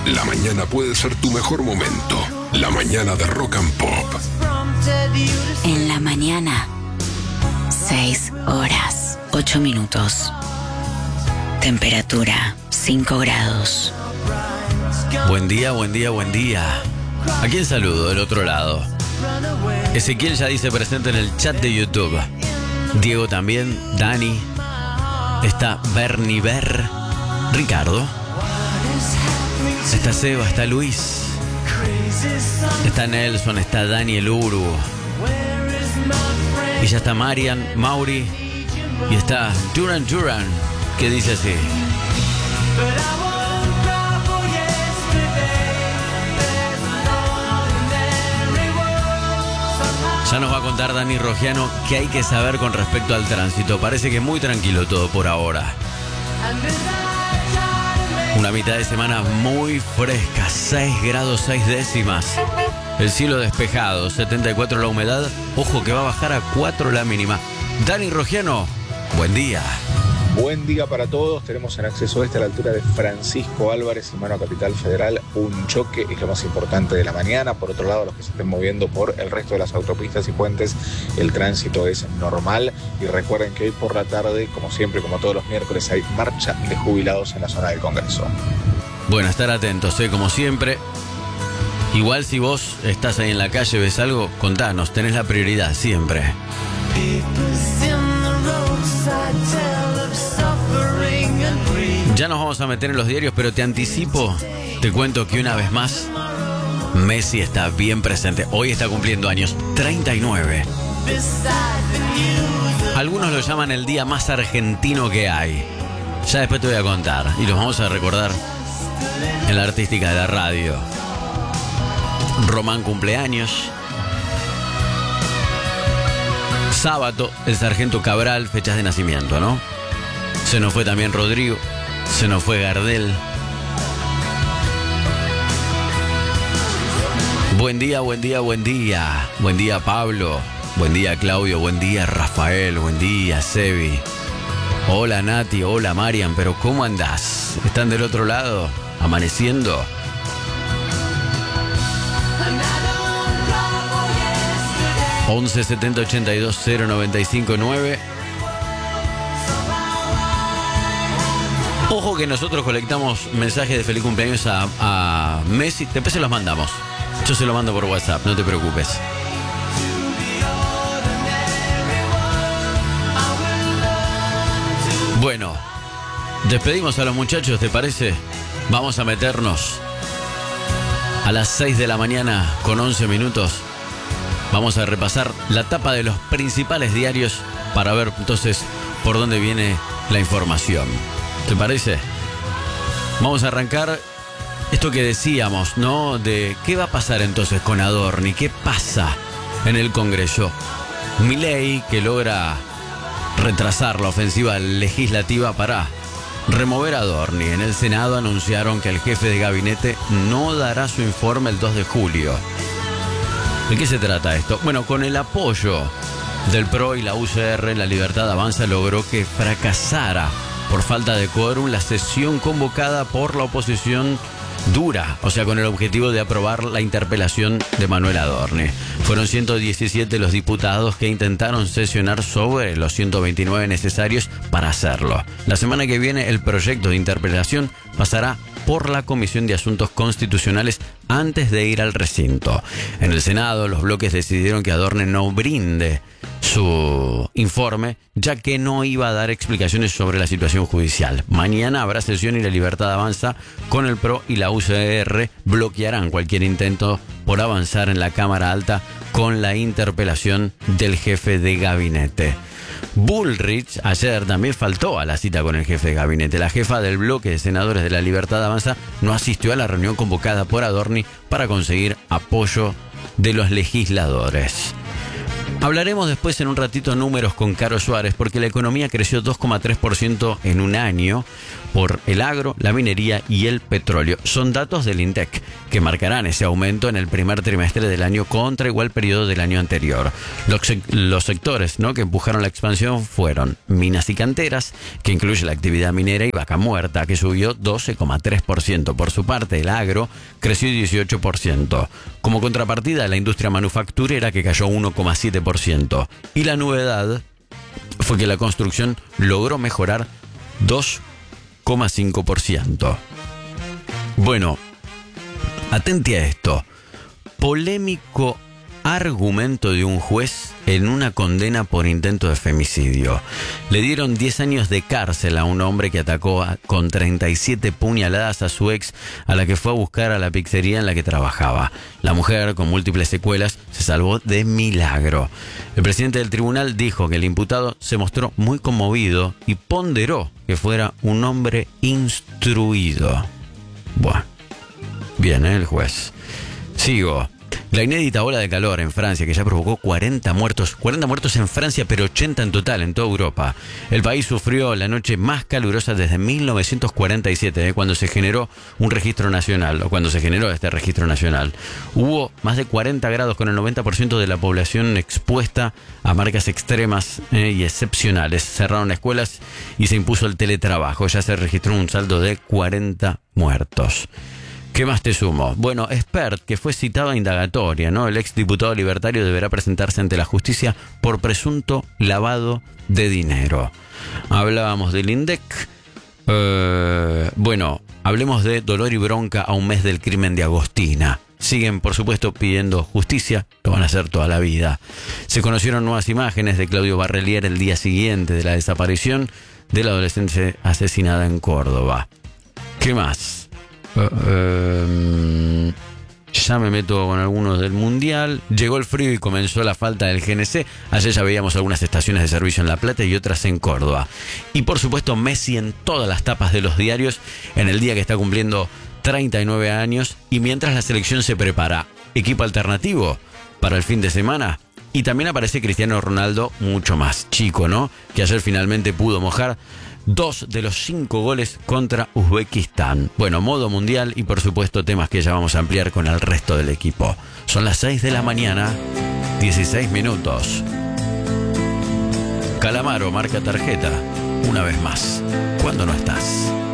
La mañana puede ser tu mejor momento. La mañana de Rock and Pop. En la mañana, 6 horas, 8 minutos. Temperatura, 5 grados. Buen día, buen día, buen día. ¿A quién saludo del otro lado? Ezequiel ya dice presente en el chat de YouTube. Diego también, Dani. Está Bernie Ver, Ricardo. Está Seba, está Luis. Está Nelson, está Daniel Uru. Y ya está Marian, Mauri. Y está Duran, que dice así. Ya nos va a contar Dani Rogiano qué hay que saber con respecto al tránsito. Parece que muy tranquilo todo por ahora. Una mitad de semana muy fresca, 6 grados 6 décimas. El cielo despejado, 74 la humedad. Ojo que va a bajar a 4 la mínima. Dani Rogiano, buen día. Buen día para todos. Tenemos en acceso este a la altura de Francisco Álvarez y Mano Capital Federal un choque, es lo más importante de la mañana. Por otro lado, los que se estén moviendo por el resto de las autopistas y puentes, el tránsito es normal. Y recuerden que hoy por la tarde, como siempre, como todos los miércoles, hay marcha de jubilados en la zona del Congreso. Bueno, estar atentos, como siempre. Igual si vos estás ahí en la calle, ves algo, contanos, tenés la prioridad siempre. Ya nos vamos a meter en los diarios, pero te anticipo, te cuento que una vez más, Messi está bien presente. Hoy está cumpliendo años, 39. Algunos lo llaman el día más argentino que hay. Ya después te voy a contar y los vamos a recordar en la artística de la radio. Román cumpleaños. Sábado, el sargento Cabral, fechas de nacimiento, ¿no? Se nos fue también Rodrigo. Se nos fue Gardel. Buen día, buen día, buen día. Buen día, Pablo. Buen día, Claudio. Buen día, Rafael. Buen día, Sebi. Hola, Nati. Hola, Marian. Pero ¿cómo andás? ¿Están del otro lado? ¿Amaneciendo? ...11 70 82 0 95 9. Ojo que nosotros colectamos mensajes de feliz cumpleaños a Messi. Después se los mandamos. Yo se lo mando por WhatsApp, no te preocupes. Bueno, despedimos a los muchachos, ¿te parece? Vamos a meternos a las 6 de la mañana con 11 minutos. Vamos a repasar la tapa de los principales diarios para ver entonces por dónde viene la información. ¿Te parece? Vamos a arrancar esto que decíamos, ¿no? De qué va a pasar entonces con Adorni, qué pasa en el Congreso. Milei, que logra retrasar la ofensiva legislativa para remover a Adorni. En el Senado anunciaron que el jefe de gabinete no dará su informe el 2 de julio. ¿De qué se trata esto? Bueno, con el apoyo del PRO y la UCR, la Libertad Avanza logró que fracasara por falta de quórum la sesión convocada por la oposición dura, o sea, con el objetivo de aprobar la interpelación de Manuel Adorni. Fueron 117 los diputados que intentaron sesionar sobre los 129 necesarios para hacerlo. La semana que viene el proyecto de interpelación pasará por la Comisión de Asuntos Constitucionales antes de ir al recinto. En el Senado, los bloques decidieron que Adorni no brinde su informe, ya que no iba a dar explicaciones sobre la situación judicial. Mañana habrá sesión y la Libertad Avanza con el PRO y la UCR bloquearán cualquier intento por avanzar en la Cámara Alta con la interpelación del jefe de gabinete. Bullrich ayer también faltó a la cita con el jefe de gabinete. La jefa del bloque de senadores de la Libertad Avanza no asistió a la reunión convocada por Adorni para conseguir apoyo de los legisladores. Hablaremos después en un ratito números con Caro Suárez, porque la economía creció 2,3% en un año por el agro, la minería y el petróleo. Son datos del INDEC que marcarán ese aumento en el primer trimestre del año contra igual periodo del año anterior. Los sectores, ¿no?, que empujaron la expansión fueron minas y canteras, que incluye la actividad minera, y vaca muerta, que subió 12,3%. Por su parte, el agro creció 18%. Como contrapartida, la industria manufacturera, que cayó 1,7%. Y la novedad fue que la construcción logró mejorar 2,5%. Bueno, atente a esto. Polémico argumento de un juez en una condena por intento de femicidio. Le dieron 10 años de cárcel a un hombre que atacó con 37 puñaladas a su ex, a la que fue a buscar a la pizzería en la que trabajaba. La mujer, con múltiples secuelas, se salvó de milagro. El presidente del tribunal dijo que el imputado se mostró muy conmovido y ponderó que fuera un hombre instruido. Bueno, bien, el juez. Sigo. La inédita ola de calor en Francia, que ya provocó 40 muertos en Francia, pero 80 en total en toda Europa. El país sufrió la noche más calurosa desde 1947, cuando se generó un registro nacional, o cuando se generó este registro nacional. Hubo más de 40 grados, con el 90% de la población expuesta a marcas extremas y excepcionales. Cerraron escuelas y se impuso el teletrabajo. Ya se registró un saldo de 40 muertos. ¿Qué más te sumo? Bueno, Espert, que fue citado a indagatoria, ¿no? El exdiputado libertario deberá presentarse ante la justicia por presunto lavado de dinero. Hablábamos del INDEC. Bueno, hablemos de dolor y bronca a un mes del crimen de Agostina. Siguen, por supuesto, pidiendo justicia, lo van a hacer toda la vida. Se conocieron nuevas imágenes de Claudio Barrelier el día siguiente de la desaparición de la adolescente asesinada en Córdoba. ¿Qué más? Ya me meto con algunos del Mundial. Llegó el frío y comenzó la falta del GNC. Ayer ya veíamos algunas estaciones de servicio en La Plata y otras en Córdoba. Y por supuesto Messi en todas las tapas de los diarios en el día que está cumpliendo 39 años. Y mientras la selección se prepara equipo alternativo para el fin de semana. Y también aparece Cristiano Ronaldo, mucho más chico, ¿no?, que ayer finalmente pudo mojar 2 de los 5 goles contra Uzbekistán. Bueno, modo mundial y por supuesto temas que ya vamos a ampliar con el resto del equipo. Son las 6 de la mañana, 16 minutos. Calamaro marca tarjeta, una vez más. ¿Cuándo no estás?